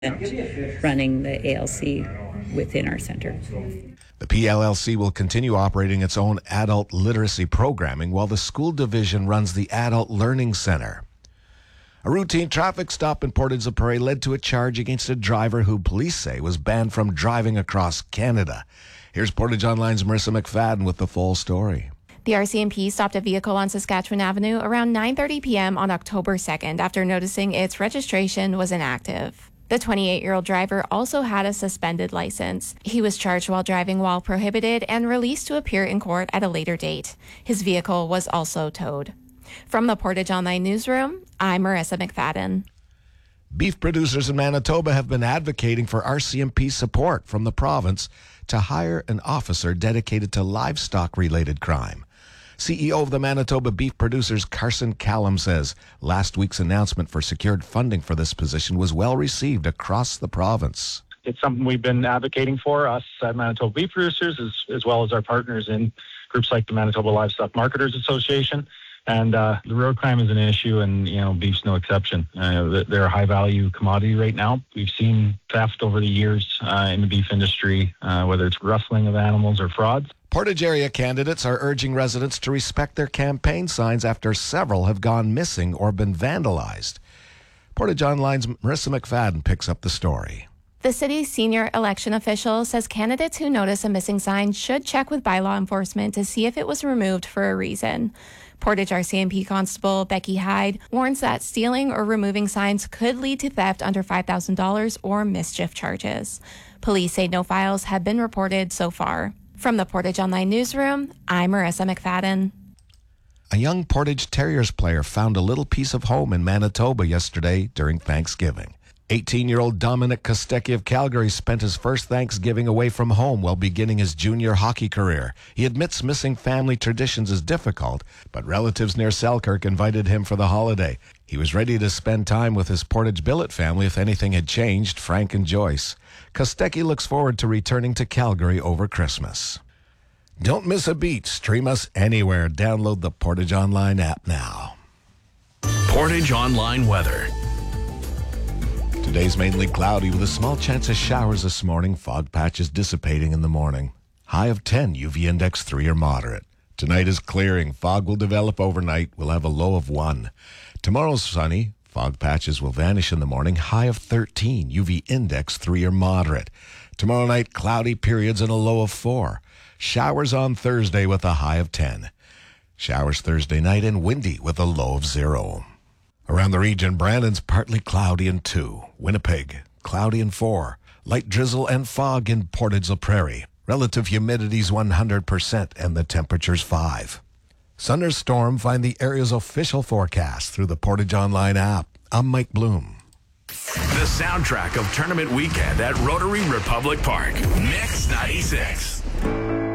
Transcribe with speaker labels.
Speaker 1: running the ALC within our center.
Speaker 2: The PLLC will continue operating its own adult literacy programming while the school division runs the Adult Learning Center. A routine traffic stop in Portage la Prairie led to a charge against a driver who police say was banned from driving across Canada. Here's Portage Online's Marissa McFadden with the full story.
Speaker 3: The RCMP stopped a vehicle on Saskatchewan Avenue around 9:30 p.m. on October 2nd after noticing its registration was inactive. The 28-year-old driver also had a suspended license. He was charged while driving while prohibited and released to appear in court at a later date. His vehicle was also towed. From the Portage Online newsroom, I'm Marissa McFadden.
Speaker 2: Beef producers in Manitoba have been advocating for RCMP support from the province to hire an officer dedicated to livestock-related crime. CEO of the Manitoba Beef Producers, Carson Callum, says last week's announcement for secured funding for this position was well received across the province.
Speaker 4: It's something we've been advocating for, us at Manitoba Beef Producers, as well as our partners in groups like the Manitoba Livestock Marketers Association. And the road crime is an issue, and beef's no exception. They're a high-value commodity right now. We've seen theft over the years in the beef industry, whether it's rustling of animals or frauds.
Speaker 2: Portage area candidates are urging residents to respect their campaign signs after several have gone missing or been vandalized. Portage Online's Marissa McFadden picks up the story.
Speaker 3: The city's senior election official says candidates who notice a missing sign should check with bylaw enforcement to see if it was removed for a reason. Portage RCMP Constable Becky Hyde warns that stealing or removing signs could lead to theft under $5,000 or mischief charges. Police say no files have been reported so far. From the Portage Online newsroom, I'm Marissa McFadden.
Speaker 2: A young Portage Terriers player found a little piece of home in Manitoba yesterday during Thanksgiving. 18-year-old Dominic Kostecki of Calgary spent his first Thanksgiving away from home while beginning his junior hockey career. He admits missing family traditions is difficult, but relatives near Selkirk invited him for the holiday. He was ready to spend time with his Portage billet family if anything had changed, Frank and Joyce. Kostecki looks forward to returning to Calgary over Christmas. Don't miss a beat. Stream us anywhere. Download the Portage Online app now.
Speaker 5: Portage Online weather.
Speaker 2: Today's mainly cloudy with a small chance of showers this morning. Fog patches dissipating in the morning. High of 10, UV index 3 or moderate. Tonight is clearing. Fog will develop overnight. We'll have a low of 1. Tomorrow's sunny. Fog patches will vanish in the morning. High of 13, UV index 3 or moderate. Tomorrow night, cloudy periods and a low of 4. Showers on Thursday with a high of 10. Showers Thursday night and windy with a low of 0. Around the region, Brandon's partly cloudy and 2. Winnipeg, cloudy and 4. Light drizzle and fog in Portage la Prairie. Relative humidity's 100% and the temperature's 5. Thunderstorm, find the area's official forecast through the Portage Online app. I'm Mike Bloom.
Speaker 5: The soundtrack of tournament weekend at Rotary Republic Park. Mix 96.